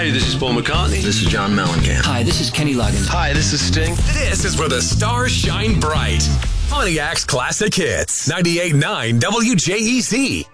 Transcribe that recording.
Hi, this is Paul McCartney. This is John Mellencamp. Hi, this is Kenny Loggins. Hi, this is Sting. This is where the stars shine bright. Pontiac's Classic Hits. 98.9 WJEZ.